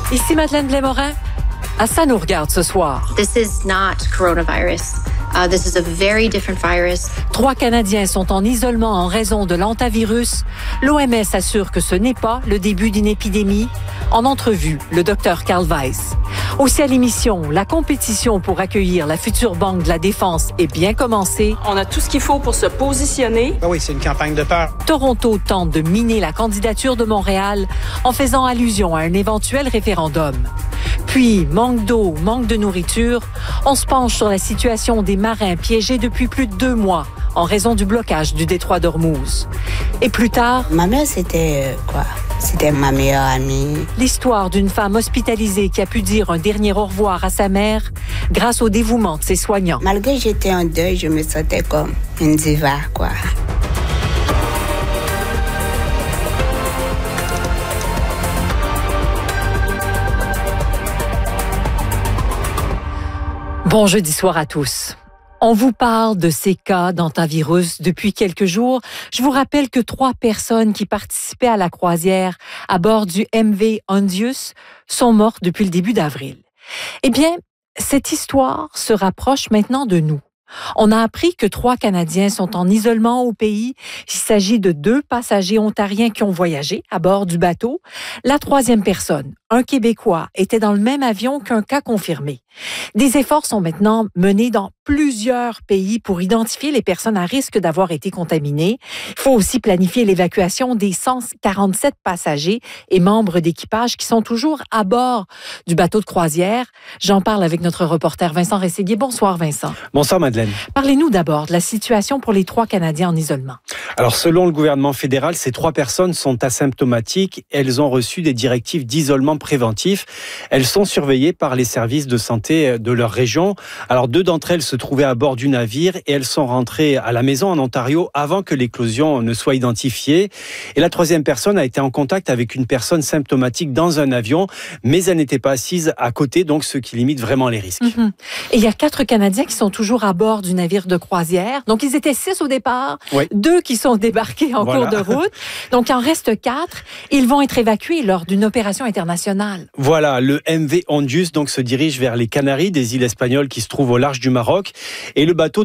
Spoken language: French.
Ici Madeleine Blais-Morin. Ça nous regarde ce soir. This is not coronavirus. This is a very different virus. 3 Canadiens sont en isolement en raison de l'hantavirus. L'OMS assure que ce n'est pas le début d'une épidémie. En entrevue, le Dr Carl Weiss. Aussi à l'émission, la compétition pour accueillir la future Banque de la Défense est bien commencée. On a tout ce qu'il faut pour se positionner. Ben oui, c'est une campagne de peur. Toronto tente de miner la candidature de Montréal en faisant allusion à un éventuel référendum. Puis, manque d'eau, manque de nourriture, on se penche sur la situation des marins piégés depuis plus de 2 mois en raison du blocage du détroit d'Ormuz. Et plus tard... Ma mère, c'était C'était ma meilleure amie. L'histoire d'une femme hospitalisée qui a pu dire un dernier au revoir à sa mère grâce au dévouement de ses soignants. Malgré que j'étais en deuil, je me sentais comme une diva, quoi. Bon jeudi soir à tous. On vous parle de ces cas d'hantavirus depuis quelques jours. Je vous rappelle que 3 personnes qui participaient à la croisière à bord du MV Hondius sont mortes depuis le début d'avril. Eh bien, cette histoire se rapproche maintenant de nous. On a appris que 3 Canadiens sont en isolement au pays. Il s'agit de 2 passagers ontariens qui ont voyagé à bord du bateau. La 3e personne, un Québécois, était dans le même avion qu'un cas confirmé. Des efforts sont maintenant menés dans plusieurs pays pour identifier les personnes à risque d'avoir été contaminées. Il faut aussi planifier l'évacuation des 147 passagers et membres d'équipage qui sont toujours à bord du bateau de croisière. J'en parle avec notre reporter Vincent Rességuier. Bonsoir Vincent. Bonsoir Madeleine. Parlez-nous d'abord de la situation pour les 3 Canadiens en isolement. Alors selon le gouvernement fédéral, ces 3 personnes sont asymptomatiques. Elles ont reçu des directives d'isolement préventif. Elles sont surveillées par les services de santé de leur région. Alors 2 d'entre elles se trouvaient à bord du navire et elles sont rentrées à la maison en Ontario avant que l'éclosion ne soit identifiée. Et la 3e personne a été en contact avec une personne symptomatique dans un avion, mais elle n'était pas assise à côté, donc ce qui limite vraiment les risques. Et il y a 4 Canadiens qui sont toujours à bord du navire de croisière. Donc ils étaient 6 au départ, oui. 2 qui sont débarqués en cours de route. Donc il en reste 4. Ils vont être évacués lors d'une opération internationale. Voilà, le MV Hondius donc se dirige vers les Canaries, des îles espagnoles qui se trouvent au large du Maroc. Et le bateau